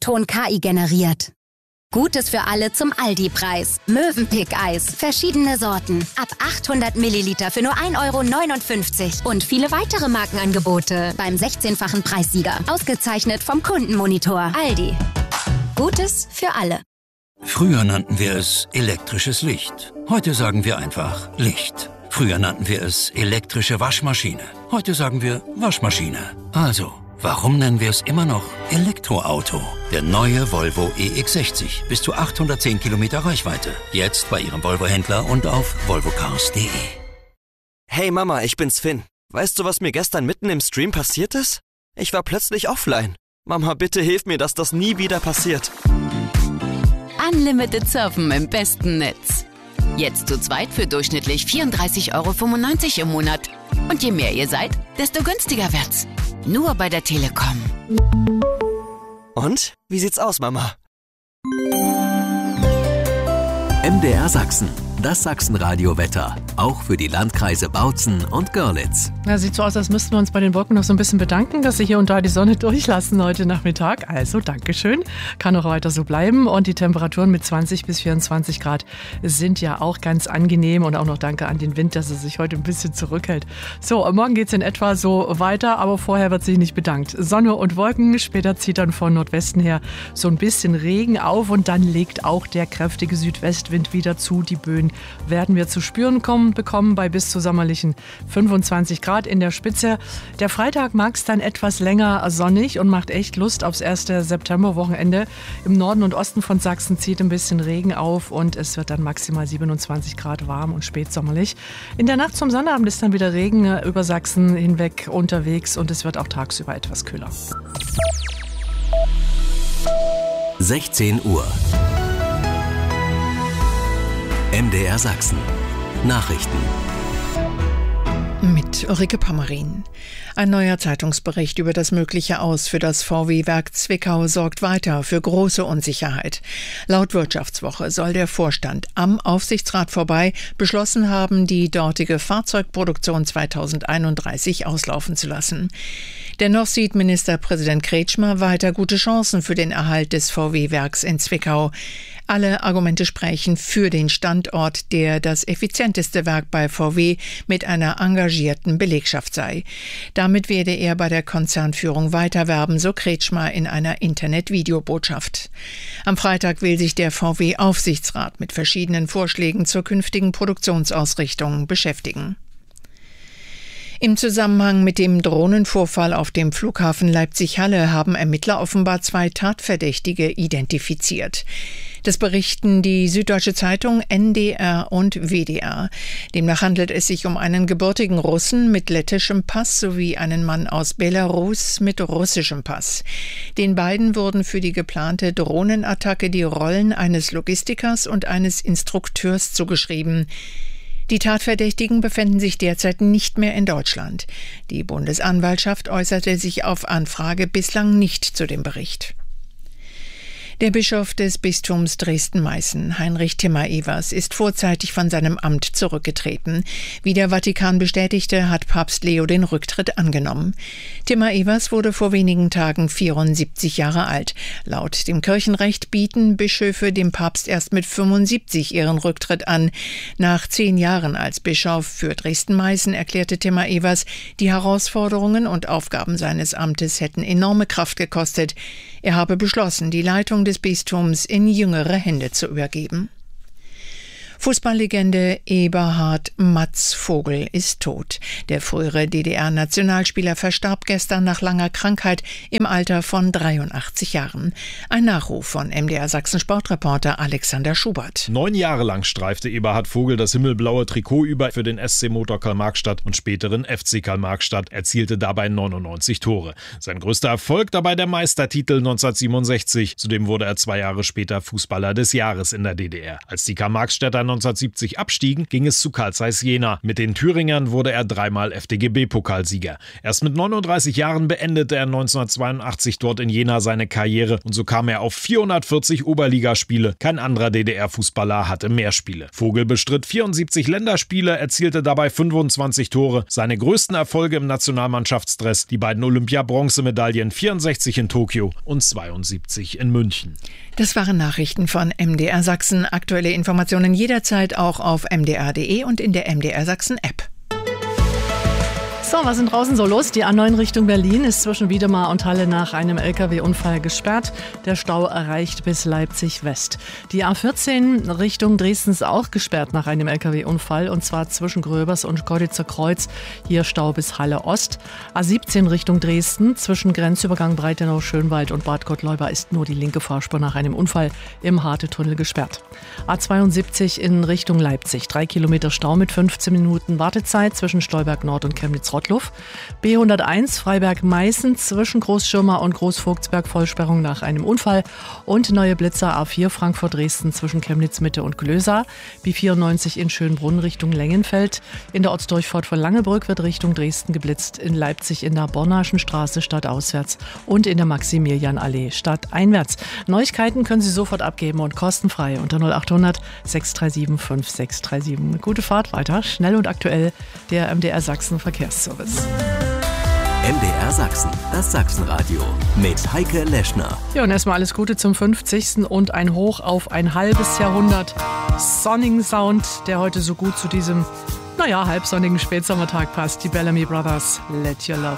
O-Ton KI generiert. Gutes für alle zum Aldi-Preis. Mövenpick-Eis. Verschiedene Sorten. Ab 800 Milliliter für nur 1,59 €. Und viele weitere Markenangebote beim 16-fachen Preissieger. Ausgezeichnet vom Kundenmonitor. Aldi. Gutes für alle. Früher nannten wir es elektrisches Licht. Heute sagen wir einfach Licht. Früher nannten wir es elektrische Waschmaschine. Heute sagen wir Waschmaschine. Also, warum nennen wir es immer noch Elektroauto? Der neue Volvo EX60. Bis zu 810 Kilometer Reichweite. Jetzt bei Ihrem Volvo-Händler und auf volvocars.de. Hey Mama, ich bin's Finn. Weißt du, was mir gestern mitten im Stream passiert ist? Ich war plötzlich offline. Mama, bitte hilf mir, dass das nie wieder passiert. Unlimited Surfen im besten Netz. Jetzt zu zweit für durchschnittlich 34,95 € im Monat. Und je mehr ihr seid, desto günstiger wird's. Nur bei der Telekom. Und? Wie sieht's aus, Mama? MDR Sachsen. Das Sachsenradio-Wetter. Auch für die Landkreise Bautzen und Görlitz. Ja, sieht so aus, als müssten wir uns bei den Wolken noch so ein bisschen bedanken, dass sie hier und da die Sonne durchlassen heute Nachmittag. Also, Dankeschön. Kann auch weiter so bleiben. Und die Temperaturen mit 20 bis 24 Grad sind ja auch ganz angenehm. Und auch noch danke an den Wind, dass er sich heute ein bisschen zurückhält. So, morgen geht's in etwa so weiter, aber vorher wird sich nicht bedankt. Sonne und Wolken, später zieht dann von Nordwesten her so ein bisschen Regen auf und dann legt auch der kräftige Südwestwind wieder zu. Die Böen werden wir zu spüren bekommen bei bis zu sommerlichen 25 Grad in der Spitze. Der Freitag mag es dann etwas länger sonnig und macht echt Lust aufs erste Septemberwochenende. Im Norden und Osten von Sachsen zieht ein bisschen Regen auf und es wird dann maximal 27 Grad warm und spätsommerlich. In der Nacht zum Sonnabend ist dann wieder Regen über Sachsen hinweg unterwegs und es wird auch tagsüber etwas kühler. 16 Uhr. MDR Sachsen. Nachrichten. Mit Ulrike Pammerin. Ein neuer Zeitungsbericht über das mögliche Aus für das VW-Werk Zwickau sorgt weiter für große Unsicherheit. Laut Wirtschaftswoche soll der Vorstand am Aufsichtsrat vorbei beschlossen haben, die dortige Fahrzeugproduktion 2031 auslaufen zu lassen. Dennoch sieht Ministerpräsident Kretschmer weiter gute Chancen für den Erhalt des VW-Werks in Zwickau. Alle Argumente sprechen für den Standort, der das effizienteste Werk bei VW mit einer engagierten Belegschaft sei. Damit werde er bei der Konzernführung weiterwerben, so Kretschmer in einer Internet-Videobotschaft. Am Freitag will sich der VW-Aufsichtsrat mit verschiedenen Vorschlägen zur künftigen Produktionsausrichtung beschäftigen. Im Zusammenhang mit dem Drohnenvorfall auf dem Flughafen Leipzig-Halle haben Ermittler offenbar 2 Tatverdächtige identifiziert. Das berichten die Süddeutsche Zeitung, NDR und WDR. Demnach handelt es sich um einen gebürtigen Russen mit lettischem Pass sowie einen Mann aus Belarus mit russischem Pass. Den beiden wurden für die geplante Drohnenattacke die Rollen eines Logistikers und eines Instrukteurs zugeschrieben. Die Tatverdächtigen befinden sich derzeit nicht mehr in Deutschland. Die Bundesanwaltschaft äußerte sich auf Anfrage bislang nicht zu dem Bericht. Der Bischof des Bistums Dresden-Meißen, Heinrich Timmer-Evers, ist vorzeitig von seinem Amt zurückgetreten. Wie der Vatikan bestätigte, hat Papst Leo den Rücktritt angenommen. Timmer-Evers wurde vor wenigen Tagen 74 Jahre alt. Laut dem Kirchenrecht bieten Bischöfe dem Papst erst mit 75 ihren Rücktritt an. Nach 10 Jahren als Bischof für Dresden-Meißen erklärte Timmer-Evers, die Herausforderungen und Aufgaben seines Amtes hätten enorme Kraft gekostet. Er habe beschlossen, die Leitung des Bistums in jüngere Hände zu übergeben. Fußballlegende Eberhard Matz Vogel ist tot. Der frühere DDR-Nationalspieler verstarb gestern nach langer Krankheit im Alter von 83 Jahren. Ein Nachruf von MDR Sachsen-Sportreporter Alexander Schubert. 9 Jahre lang streifte Eberhard Vogel das himmelblaue Trikot über für den SC Motor Karl-Marxstadt und späteren FC Karl-Marxstadt, erzielte dabei 99 Tore. Sein größter Erfolg dabei der Meistertitel 1967. Zudem wurde er 2 Jahre später Fußballer des Jahres in der DDR. Als die Karl-Marxstädter 1970 abstiegen, ging es zu Carl Zeiss Jena. Mit den Thüringern wurde er 3-mal FDGB-Pokalsieger. Erst mit 39 Jahren beendete er 1982 dort in Jena seine Karriere und so kam er auf 440 Oberligaspiele. Kein anderer DDR-Fußballer hatte mehr Spiele. Vogel bestritt 74 Länderspiele, erzielte dabei 25 Tore. Seine größten Erfolge im Nationalmannschaftsdress, die beiden Olympia-Bronzemedaillen 64 in Tokio und 72 in München. Das waren Nachrichten von MDR Sachsen. Aktuelle Informationen jederzeit auch auf mdr.de und in der MDR Sachsen App. So, was ist denn draußen so los? Die A9 Richtung Berlin ist zwischen Wiedemar und Halle nach einem LKW-Unfall gesperrt. Der Stau erreicht bis Leipzig West. Die A14 Richtung Dresden ist auch gesperrt nach einem LKW-Unfall und zwar zwischen Gröbers und Goritzer Kreuz. Hier Stau bis Halle Ost. A17 Richtung Dresden zwischen Grenzübergang Breitenau-Schönwald und Bad Gottleuba ist nur die linke Fahrspur nach einem Unfall im Harte-Tunnel gesperrt. A72 in Richtung Leipzig. 3 Kilometer Stau mit 15 Minuten Wartezeit zwischen Stolberg Nord und Chemnitz-Rottluff. B101 Freiberg-Meißen zwischen Großschirmer und Großvogtsberg Vollsperrung nach einem Unfall und neue Blitzer A4 Frankfurt-Dresden zwischen Chemnitz-Mitte und Glösa. B94 in Schönbrunn Richtung Lengenfeld. In der Ortsdurchfahrt von Langebrück wird Richtung Dresden geblitzt. In Leipzig in der Bornaschen Straße stadtauswärts und in der Maximilianallee stadteinwärts. Neuigkeiten können Sie sofort abgeben und kostenfrei unter 0800 637 5637. Gute Fahrt weiter, schnell und aktuell, der MDR Sachsen Verkehrsservice. MDR Sachsen, das Sachsenradio mit Heike Leschner. Ja, und erstmal alles Gute zum 50. und ein Hoch auf ein halbes Jahrhundert. Sonnigen Sound, der heute so gut zu diesem, halbsonnigen Spätsommertag passt. Die Bellamy Brothers, Let Your Love